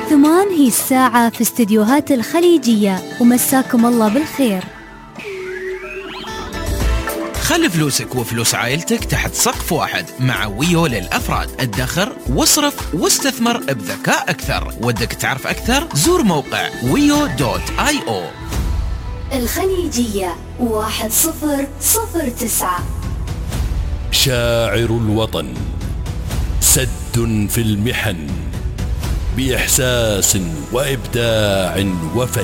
8 هي الساعة في استديوهات الخليجية، ومساكم الله بالخير. خلي فلوسك وفلوس عائلتك تحت سقف واحد مع ويو للأفراد. ادخر واصرف واستثمر بذكاء أكثر. ودك تعرف أكثر؟ زور موقع wio.io. الخليجية 1009. شاعر الوطن، سد في المحن، بإحساس وإبداع وفن.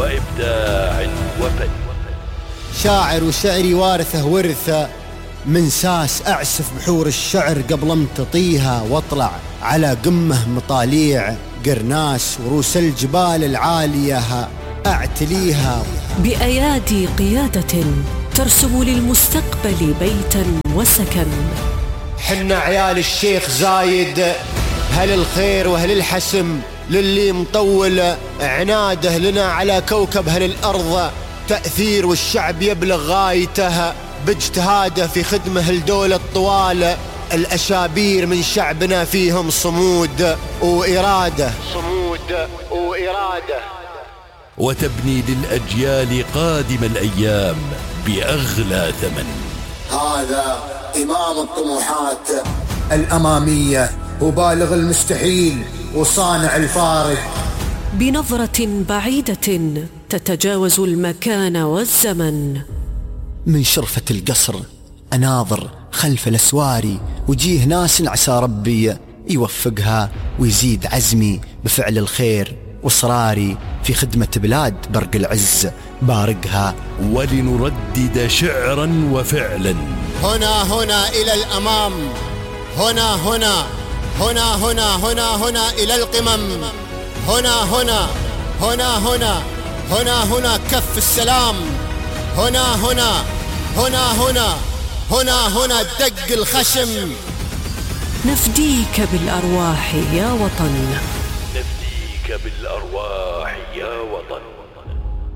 شاعر وشعري وارثه ورثه، من ساس أعسف بحور الشعر قبل أن تطيها، واطلع على قمه مطاليع قرناس وروس الجبال العالية أعتليها. بأيادي قيادة ترسم للمستقبل بيتا وسكن. حنا عيال الشيخ زايد، هل الخير وهل الحسم للي مطول عناده لنا على كوكب هل الأرض تأثير، والشعب يبلغ غايته باجتهاده في خدمه الدولة الطوال. الأشابير من شعبنا فيهم صمود وإرادة. وتبني للأجيال قادم الأيام بأغلى ثمن. هذا إمام الطموحات الأمامية، وبالغ المستحيل وصانع الفارق. بنظرة بعيدة تتجاوز المكان والزمن. من شرفة القصر أناظر خلف الأسواري، وجيه ناس عسى ربي يوفقها ويزيد عزمي بفعل الخير، وإصراري في خدمة بلاد برق العز بارقها. ولنردد شعرا وفعلا. هنا إلى الأمام، هنا إلى القمم. هنا كف السلام. هنا دق الخشم. نفديك بالأرواح يا وطن. نفديك بالأرواح يا وطن.